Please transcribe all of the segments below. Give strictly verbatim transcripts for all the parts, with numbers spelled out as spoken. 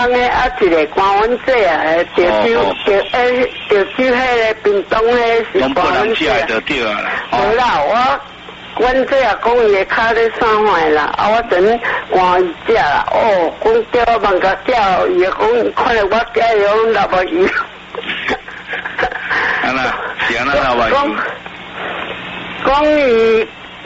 安尼啊，一个关阮姐啊，潮州潮诶潮州迄个屏东迄是关阮姐啊， 就对啊啦。 好啦，我阮姐啊讲伊个脚咧啥坏啦，啊我等关伊只啦，哦，讲叫我问个叫伊讲看到我加油六百二。 安那是安那六百二。 讲伊，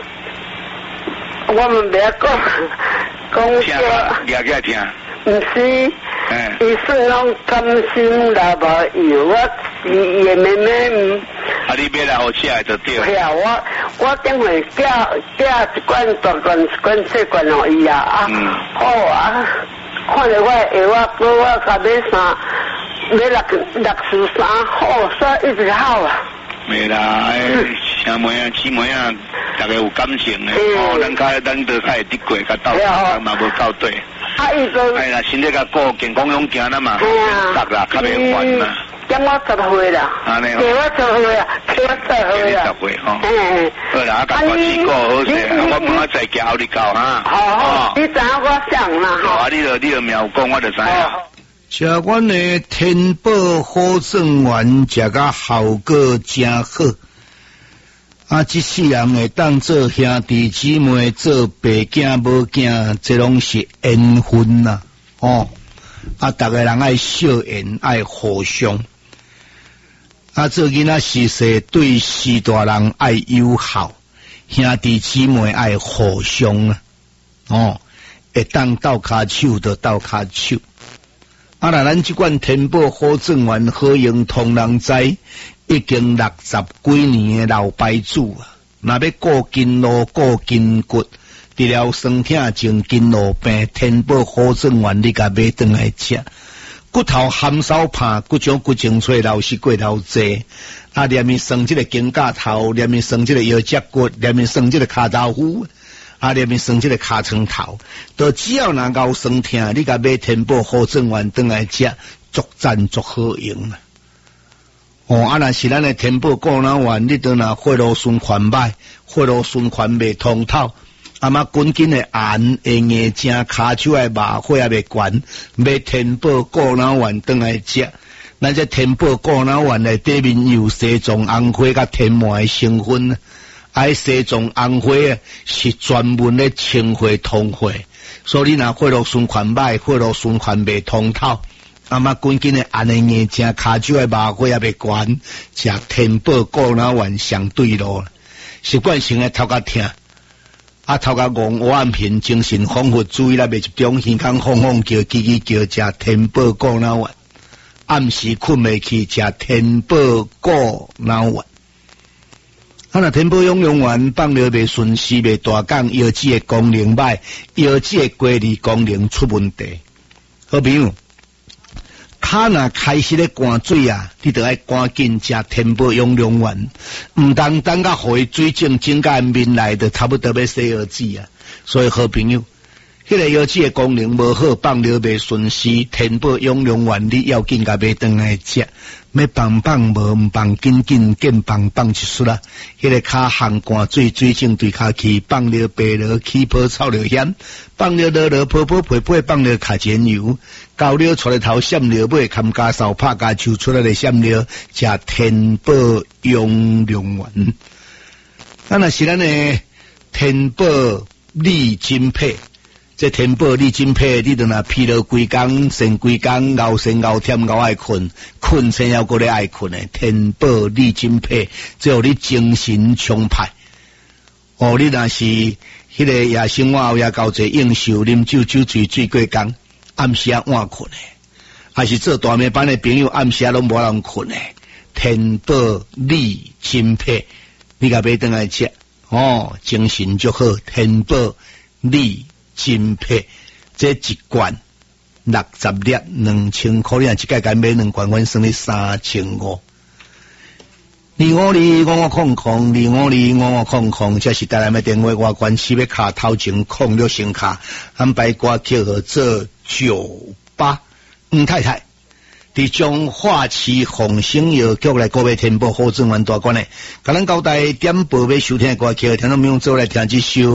我们不要讲讲叫。 听听听。 唔是，伊算讲甘心六百二，我是也妹妹。 啊，你买来好吃就对。 系啊，我我等会叫叫一罐大罐一罐小罐互伊啊啊，好啊，看到我下我哥我甲买衫，买六六束衫，好，所以一直好啊。 没啦，啥模样、起模样，大家有感情的。哦，咱较咱都较会得过，较斗咱嘛无够对。 啊，伊个哎啦，身体较顾，健康勇行啦嘛，值啦，较袂烦啦。 减我十岁啦，给我十岁啊，给我十岁啊。 十岁吼。嗯。好啦，啊，甲我试过好势，我问我再交你交哈。 好好，你知影我想啦吼。 啊，你著你著描讲，我著知影。 食阮的天宝好状元，食甲效果真好。啊，这世人会当做兄弟姊妹，做爸囝母囝，这拢是缘分呐。哦，啊，逐个人爱惜缘，爱互相。啊，做囡仔时势对四大人爱友好，兄弟姊妹爱互相啊。哦，会当斗骹手就斗骹手。啊！那咱即款天宝好状元好用通人知，已经六十几年的老牌子啊！若要顾筋络、顾筋骨，除了酸痛症、筋络病，天宝好状元你甲买转来食，骨头含梢拍，骨种骨精髓老是过头济。啊！连面算即个肩胛头，连面算即个腰脊骨，连面算即个骹头虎。啊！连面算即个尻川头，都只要若熬酸痛，你甲买天宝好状元转来食，足赞足好用啊！哦，啊，若是咱的天宝顾脑丸，你都若血路循环歹，血路循环袂通透，啊嘛滚紧的眼会硬正，骹手的麻血也袂悬，买天宝顾脑丸转来食。咱这天宝顾脑丸内底面有西藏红花甲天麻的成分啊。爱西藏红花啊，是专门咧清血通血，所以你若血路循环歹，血路循环袂通透，啊嘛赶紧诶按诶硬正，骹手诶麻血也袂悬，食天宝顾脑丸上对路，习惯性诶头壳痛，啊头壳戆黑眼皮，精神恍惚，注意力袂集中，耳孔晃晃叫，叽叽叫，食天宝顾脑丸，暗时困袂去，食天宝顾脑丸。啊！若天宝养养丸放了袂顺时袂大讲，腰子的功能歹，腰子的关节功能出问题。好朋友，骹若开始咧寒水啊，你着爱赶紧食天宝养养丸，毋通等甲互伊水肿肿甲面内，就差不多要洗腰子啊。所以好朋友，迄个腰子的功能无好，放了袂顺时，天宝养养丸你要紧甲买转来食。要棒棒无毋棒紧紧，见棒棒一出啦！迄个骹寒寒水水肿对骹去，放了白螺起泡臭了险，放了落落泡泡皮皮，放了卡煎油，高了出来头闪了尾，冚家扫拍家抽出来的闪了，食天宝养养丸。啊，若是咱的天宝利金配。这天宝利金配，你著若疲劳规工，神规工，熬神熬忝熬爱困，困醒还阁咧爱困诶。天宝利金配，只有你精神充沛。哦，你若是迄个夜生活后夜交济应酬，啉酒酒醉醉过工，暗时啊晚困诶，还是做大妹班诶朋友，暗时啊拢无人困诶。天宝利金配，你甲买转来食，哦，精神就好。天宝利金配这一罐六十粒两千块，你一届间买两罐，阮算你三千五。二五二五五空空，二五二五五空空，这是带来的电话，我关系要卡头前空了先卡，安排挂叫号做九八吴太太。伫中华市红星药局来购买天宝好状元大罐诶，甲咱交代点播要收听的歌曲，听众朋友做来听一首。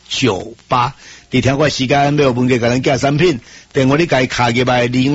九八。伫听我时间要有问题，甲咱寄产品，电话你家卡入来。